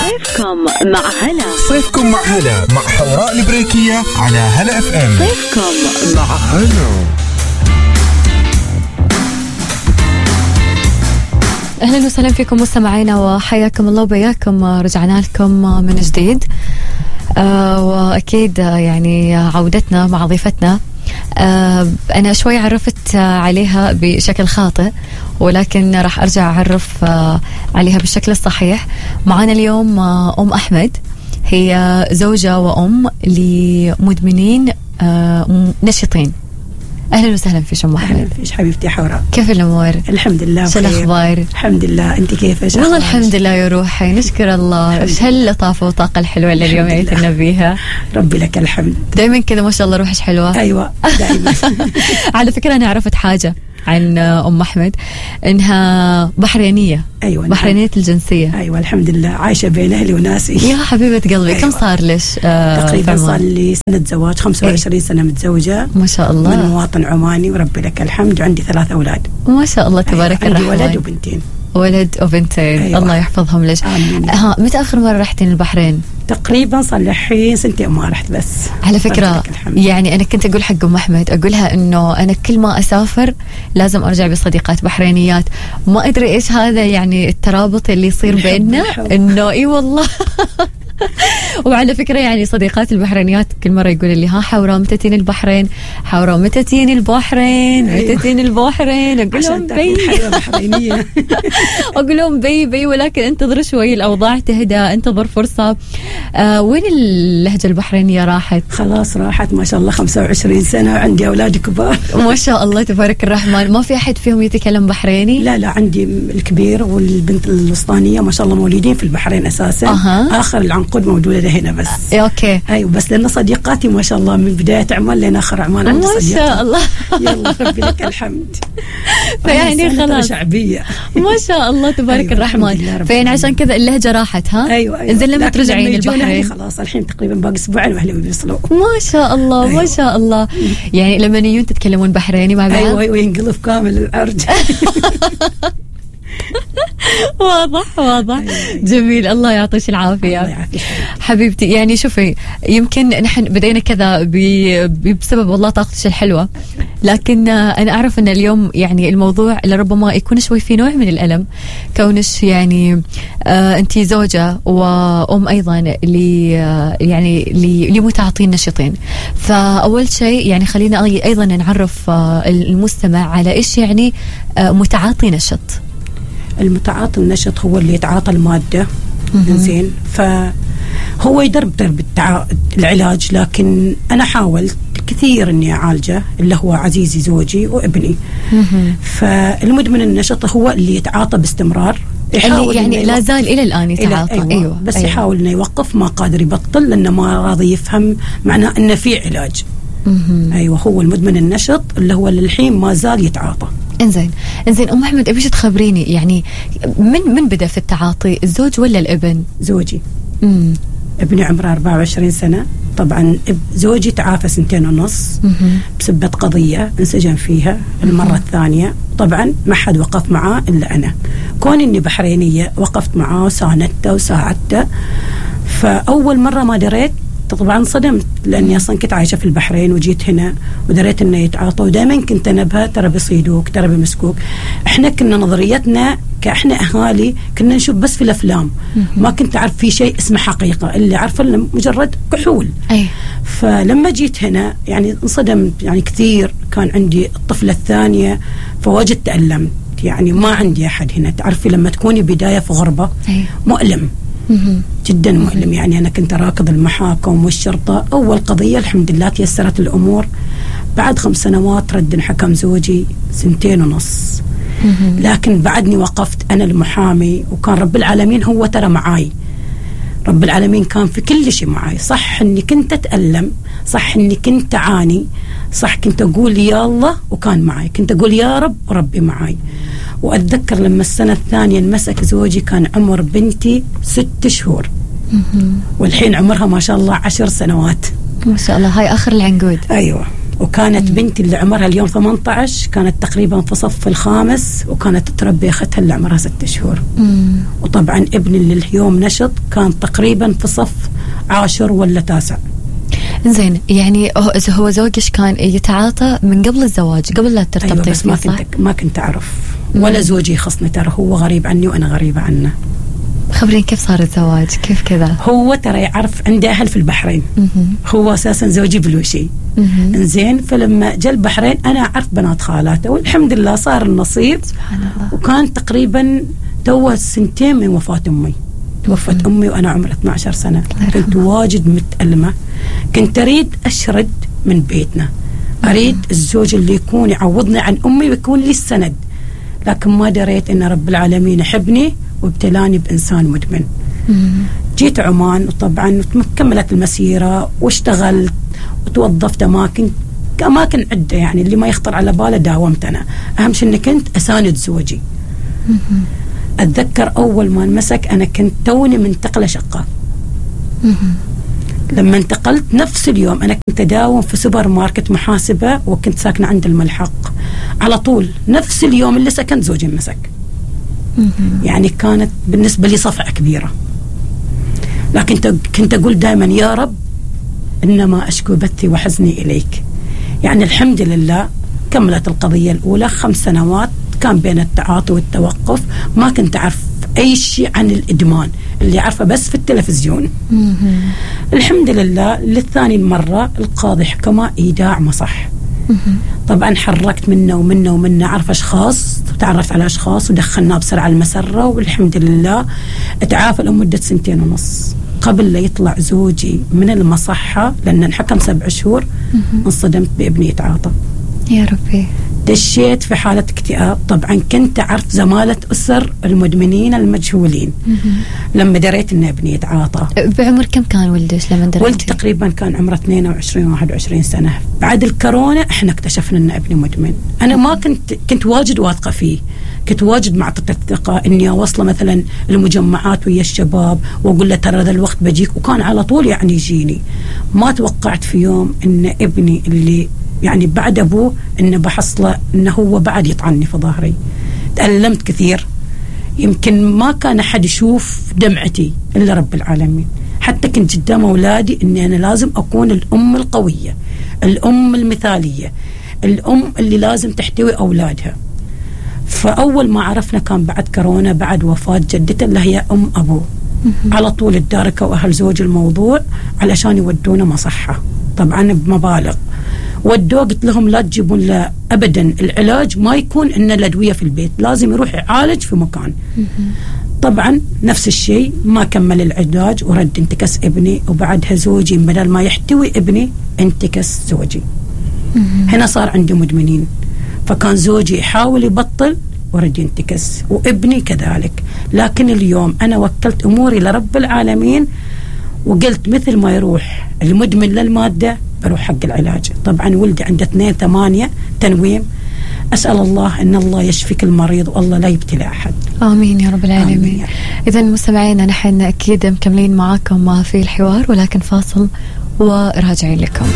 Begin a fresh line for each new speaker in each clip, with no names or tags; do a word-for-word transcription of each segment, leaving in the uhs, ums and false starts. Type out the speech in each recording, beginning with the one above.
صيفكم مع هلا.
صيفكم مع هلا مع حوراء البريكية على هلا اف ام.
صيفكم مع هلا.
أهلا وسهلا فيكم مستمعينا وحياكم الله وبياكم. رجعنا لكم من جديد آه وأكيد يعني عودتنا مع ضيفتنا آه أنا شوي عرفت عليها بشكل خاطئ ولكن راح أرجع أعرف آه عليها بالشكل الصحيح. معنا اليوم آه أم أحمد، هي زوجة وأم لمدمنين آه نشطين. أهلا وسهلا فيش أم أحمد.
أهلا فيش حبيبتي حوراء.
كيف الأمور؟
الحمد لله.
شو الأخبار؟
الحمد لله. أنت كيفش؟
والله الحمد لله يا روحي، نشكر الله. إيش هاللطافة والطاقة الحلوة اللي اليوم عيتنا بيها.
ربي لك الحمد.
دايما كذا ما شاء الله روحش حلوة.
أيوة دائما.
على فكرة أنا عرفت حاجة عن أم أحمد إنها بحرينية.
أيوة
بحرينية الجنسية.
أيوة الحمد لله، عايشة بين أهلي وناسي.
يا حبيبة قلبي. أيوة. كم صار لش؟ آه
تقريبا صار لي سنة زواج، خمسة وعشرين سنة متزوجة
ما شاء الله،
من مواطن عماني وربي لك الحمد، وعندي ثلاث أولاد
ما شاء الله تبارك
أيوة.
الرحمن.
عندي ولد وبنتين.
ولد وبنتين. أيوة. الله يحفظهم لك. ها متى آخر مرة رحتين البحرين؟
تقريبا صار لي الحين سنتين ما رحت. بس
على فكرة يعني أنا كنت أقول حق أم أحمد، أقولها إنه أنا كل ما أسافر لازم أرجع بصديقات بحرينيات. ما أدري إيش هذا يعني الترابط اللي يصير بيننا، إنه إي والله. وعلى فكرة يعني صديقات البحرينيات كل مرة يقول لي ها حوراء متى تين البحرين، حوراء متى تين البحرين، متى تين البحرين. أقول لهم بي
بحرينية.
أقول لهم بي بي ولكن انتظر شوي، الأوضاع تهدى، انتظر فرصة. آه وين اللهجة البحرينية راحت؟
خلاص راحت ما شاء الله، خمسة وعشرين سنة وعندي أولاد كبار
ما شاء الله تبارك الرحمن. ما في أحد فيهم يتكلم بحريني؟
لا لا، عندي الكبير والبنت الوسطانية ما شاء الله مولودين في البحرين أساسا. أه. آخر العنقود موجودة هنا بس.
أوكي.
أيوة بس لأن صديقاتي ما شاء الله من بداية أعمال لين آخر أعمال عندي صديقات.
ما شاء الله.
يلا ربي لك الحمد.
فيعني خلاص
شعبية
ما شاء الله تبارك أيوة الرحمن. فيعني عشان كذا اللهجة راحت. ها
أيوة أيوة.
إنزين لما ترجعين البحرين
خلاص الحين تقريبا باقي أسبوعين وأهلي بيوصلوا.
ما شاء الله. أيوة. ما شاء الله. يعني لما نيجون تتكلمون بحريني مع بعض.
أيوة أيوة ينقلب كامل الأرض.
واضح واضح. جميل. الله يعطيش العافية حبيبتي. يعني شوفي يمكن نحن بدينا كذا بسبب والله طاقتش الحلوة، لكن أنا أعرف أن اليوم يعني الموضوع لربما يكون شوي في نوع من الألم، كونش يعني آه أنتي زوجة وأم أيضا ل يعني لمتعاطين نشطين. فأول شيء يعني خلينا أيضا نعرف آه المستمع على إيش يعني آه متعاطي نشط.
المتعاطي النشط هو اللي يتعاطى المادة. زين، فهو يدرب بالتع... العلاج، لكن أنا حاولت كثير إني أعالجه، اللي هو عزيزي زوجي وابني. فالمدمن النشط هو اللي يتعاطى باستمرار،
يحاول يعني لا زال إلى الآن يتعاطى.
أيوة.
أيوة.
بس
أيوة.
يحاول إنه يوقف، ما قادر يبطل لأنه ما راضي يفهم معناه إنه في علاج. أيوة هو المدمن النشط اللي هو للحين ما زال يتعاطى.
انزين انزين ام احمد ابيش تخبريني يعني من من بدا في التعاطي، الزوج ولا الابن؟
زوجي.
امم
ابني عمره أربعة وعشرين سنة. طبعا زوجي تعافى سنتين ونص بسبة قضية انسجن فيها المرة الثانية. طبعا ما حد وقف معاه إلا أنا، كون إني بحرينية وقفت معاه وساندته وساعدته. فأول مرة ما دريت طبعا صدمت، لأني أصلا كنت عايشة في البحرين وجيت هنا ودريت إنه يتعاطى، ودائما كنت أنبه ترى بيصيدوك ترى بمسكوك. إحنا كنا نظريتنا كإحنا أهالي كنا نشوف بس في الأفلام، ما كنت أعرف في شيء اسمه حقيقة، اللي عارفه مجرد كحول.
أي.
فلما جيت هنا يعني انصدمت يعني كثير. كان عندي الطفلة الثانية فواجد تألمت، يعني ما عندي أحد هنا. تعرفي لما تكوني بداية في غربة
أي.
مؤلم جدا مؤلم. يعني أنا كنت راكض المحاكم والشرطة. أول قضية الحمد لله تيسرت الأمور، بعد خمس سنوات رد حكم زوجي سنتين ونص. لكن بعدني وقفت أنا المحامي، وكان رب العالمين هو ترى معاي. رب العالمين كان في كل شيء معاي. صح أني كنت أتألم، صح أني كنت أعاني، صح كنت أقول يا الله وكان معاي، كنت أقول يا رب وربي معاي. وأتذكر لما السنة الثانية انمسك زوجي كان عمر بنتي ست شهور، والحين عمرها ما شاء الله عشر سنوات.
ما شاء الله. هاي آخر العنقود.
أيوة. وكانت بنتي اللي عمرها اليوم ثمانية عشر كانت تقريبا في صف الخامس، وكانت تربي أختها اللي عمرها ستة شهور.
مم.
وطبعا ابني اللي اليوم نشط كان تقريبا في صف عاشر ولا تاسع.
زين، يعني هو زوجش كان يتعاطى من قبل الزواج، قبل لا ترتبطي؟
أيوة، بس ما كنت ما كنت أعرف ولا زوجي يخصني، ترى هو غريب عني وأنا غريبة عنه.
خبرين كيف صار الزواج؟ كيف كذا؟
هو ترى يعرف عنده أهل في البحرين.
مم.
هو أساسا زوجي بلوشي. إنزين، فلما جاء البحرين أنا أعرف بنات خالاته، والحمد لله صار النصيب.
سبحان الله.
وكان تقريبا توه سنتين من وفاة أمي. توفت أمي وأنا عمري اثنتي عشرة سنة. كنت واجد متألمة، كنت أريد أشرد من بيتنا، أريد الزوج اللي يكون يعوضني عن أمي ويكون لي السند، لكن ما دريت أن رب العالمين يحبني وابتلاني بإنسان مدمن. جيت عمان، وطبعا كملت المسيرة واشتغلت وتوظفت أماكن أماكن عدة، يعني اللي ما يخطر على باله داومت أنا. أهم شيء أني كنت أساند زوجي. أتذكر أول ما انمسك أنا كنت توني منتقلة شقة. لما انتقلت نفس اليوم أنا كنت أداوم في سوبر ماركت محاسبة، وكنت ساكنة عند الملحق. على طول نفس اليوم اللي سكنت زوجي انمسك. يعني كانت بالنسبة لي صفعة كبيرة، لكن كنت أقول دائما يا رب إنما أشكو بثي وحزني إليك. يعني الحمد لله كملت القضية الأولى خمس سنوات، كان بين التعاطي والتوقف، ما كنت أعرف أي شيء عن الإدمان، اللي عارفه بس في التلفزيون. الحمد لله للثاني المرة القاضي حكمه إيداع مصح. طبعا حركت منه ومنه ومنه، عرف أشخاص وتعرف على أشخاص ودخلناه بسرعة المسرة، والحمد لله تعافى لمدة سنتين ونص قبل لا يطلع زوجي من المصحة، لأن انحكم سبع شهور. انصدمت بابني يتعاطى.
يا ربي.
دشيت في حالة اكتئاب. طبعا كنت أعرف زمالة أسر المدمنين المجهولين. لما دريت أن ابني يتعاطى.
بعمر كم كان ولدش لما دريت؟
ولدي تقريبا كان عمره اثنين وعشرين واحد وعشرين سنة. بعد الكورونا احنا اكتشفنا أن ابني مدمن. أنا ما كنت كنت واجد واثقة فيه، كنت واجد معطيته الثقة إني أوصله مثلا المجمعات ويا الشباب وأقول له ترى ذا الوقت بجيك، وكان على طول يعني يجيني. ما توقعت في يوم إن ابني اللي يعني بعد أبوه إنه بحصله إنه هو بعد يطعني في ظهري. تألمت كثير، يمكن ما كان أحد يشوف دمعتي إلا رب العالمين. حتى كنت قدام أولادي إني أنا لازم أكون الأم القوية، الأم المثالية، الأم اللي لازم تحتوي أولادها. فأول ما عرفنا كان بعد كورونا، بعد وفاة جدته اللي هي أم أبوه. على طول الداركة وأهل زوج الموضوع علشان يودونا مصحة، طبعا بمبالغ. ودوه قلت لهم لا تجيبون له أبدا العلاج، ما يكون إن الأدوية في البيت، لازم يروح يعالج في مكان. طبعا نفس الشيء، ما كمل العلاج ورد انتكس ابني، وبعدها زوجي بدل ما يحتوي ابني انتكس زوجي. هنا صار عندي مدمنين، فكان زوجي يحاول يبطل ورد ينتكس، وابني كذلك. لكن اليوم أنا وكلت أموري لرب العالمين، وقلت مثل ما يروح المدمن للمادة بروح حق العلاج. طبعا ولدي عنده اثنين ثمانية تنويم. أسأل الله أن الله يشفيك المريض والله لا يبتلى أحد.
آمين يا رب العالمين. إذا مستمعينا نحن أكيد مكملين معاكم في الحوار، ولكن فاصل وراجعين لكم.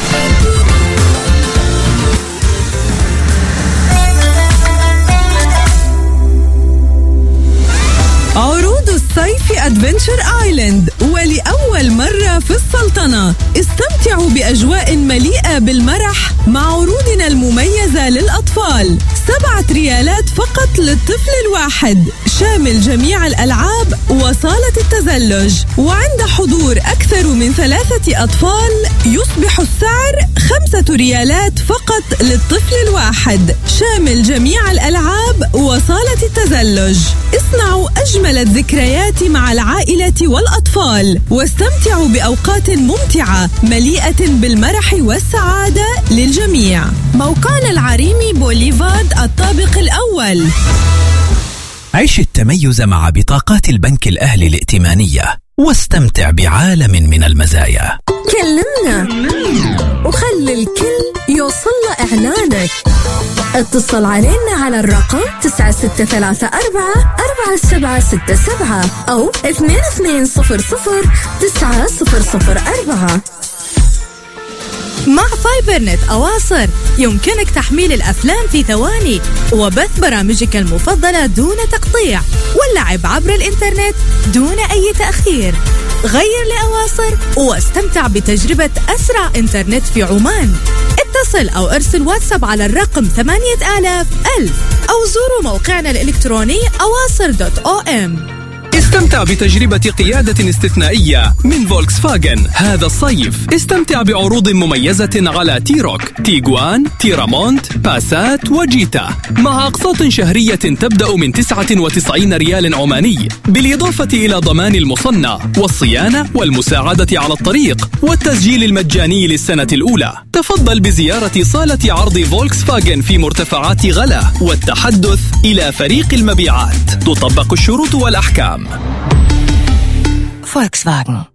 عروض الصيف في أدفنتشر آيلاند، ولأول مرة في السلطنة استمتعوا بأجواء مليئة بالمرح مع عروضنا المميزة للأطفال. سبعة ريالات فقط للطفل الواحد، شامل جميع الألعاب وصالة التزلج. وعند حضور أكثر من ثلاثة أطفال يصبح السعر خمسة ريالات فقط للطفل الواحد، شامل جميع الألعاب وصالة التزلج. اصنعوا أجمل الذكريات مع العائلة والأطفال، واستمتعوا بأوقات ممتعة مليئة بالمرح والسعادة للجميع. موقعنا العريمي بوليفارد الطابق الأول.
عيش التميز مع بطاقات البنك الأهلي الائتمانية، واستمتع بعالم من المزايا.
كلمنا وخلي الكل يوصل لإعلانك. اتصل علينا على الرقم تسعة ستة ثلاثة أربعة أربعة سبعة ستة سبعة أو اثنين اثنين صفر صفر تسعة صفر صفر أربعة.
مع فايبر نت أواصر يمكنك تحميل الأفلام في ثواني وبث برامجك المفضلة دون تقطيع واللعب عبر الإنترنت دون أي تأخير. غير لأواصر واستمتع بتجربة أسرع إنترنت في عمان. اتصل أو ارسل واتساب على الرقم ثمانية آلاف ألف أو زوروا موقعنا الإلكتروني أواصر دوت أو إم.
استمتع بتجربة قيادة استثنائية من فولكس فاجن هذا الصيف. استمتع بعروض مميزة على تيروك، تيغوان، تيرامونت، باسات وجيتا مع أقساط شهرية تبدأ من تسعة وتسعين ريال عماني، بالإضافة إلى ضمان المصنع والصيانة والمساعدة على الطريق والتسجيل المجاني للسنة الأولى. تفضل بزيارة صالة عرض فولكس فاجن في مرتفعات غلا والتحدث إلى فريق المبيعات. تطبق الشروط والأحكام.
Volkswagen.